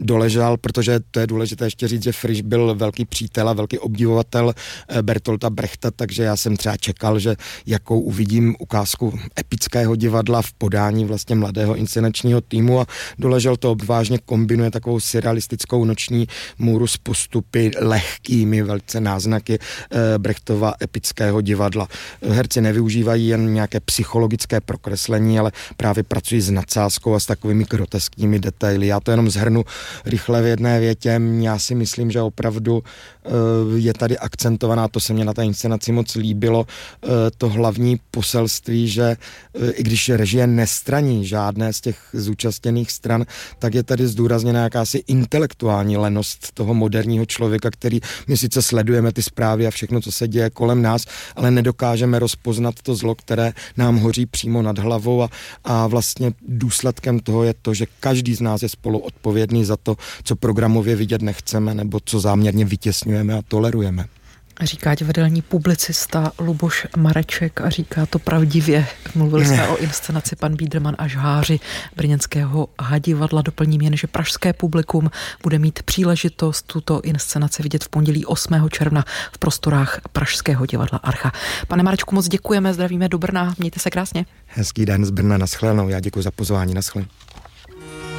Doležal, protože to je důležité ještě říct, že Frisch byl velký přítel a velký obdivovatel Bertolta Brechta, takže já jsem třeba čekal, že jakou uvidím ukázku epického divadla v podání vlastně mladého inscenačního týmu a Doležal to odvážně kombinuje takovou surrealistickou noční můru s postupy lehkými velice náznaky Brechtova epického divadla. Herci nevyužívají jen nějaké psychologické prokreslení, ale právě pracují s nadsázkou a s takovými groteskními detaily. Já to jenom shrnu rychle v jedné větě. Já si myslím, že opravdu je tady akcentovaná, to se mně na té inscenaci moc líbilo, to hlavní poselství, že i když režie nestraní žádné z těch zúčastněných stran, tak je tady zdůrazněna jakási intelektuální lenost toho moderního člověka, který my sice sledujeme ty zprávy a všechno, co se děje kolem nás, ale nedokážeme rozpoznat to zlo, které nám hoří přímo nad hlavou a vlastně důsledkem toho je to, že každý z nás je spolu odpovědný za to, co programově vidět nechceme nebo co záměrně vytěsňujeme a tolerujeme. Říká divadelní publicista Luboš Mareček a říká to pravdivě. Mluvili jsme o inscenaci Pan Biederman a žháři brněnského Hadivadla. Doplním jen, že pražské publikum bude mít příležitost tuto inscenaci vidět v pondělí 8. června v prostorách pražského divadla Archa. Pane Marečku, moc děkujeme, zdravíme do Brna, mějte se krásně. Hezký den z Brna, naschledanou, já děkuji za pozvání, naschle.